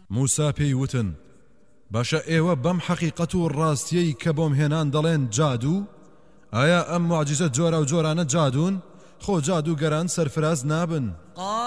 موسا پێی وتن باشە ئێوە بەم حەقیقەت و ڕاستیەی کە بۆم هێنان دەڵێن جادو؟ ئایا ئەم معجزە جۆرە و جۆرانە جادون؟ خۆ جادوگەران سەرفراز نابن.